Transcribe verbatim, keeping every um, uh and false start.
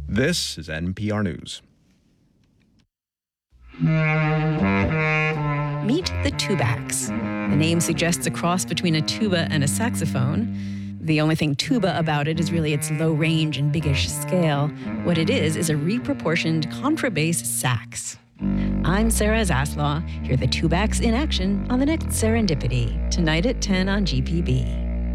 This is N P R News. Meet the tubax. The name suggests a cross between a tuba and a saxophone. The only thing tuba about it is really its low range and biggish scale. What it is is a reproportioned contrabass sax. I'm Sarah Zaslaw. Hear the tubax in action on the next Serendipity, tonight at ten on G P B.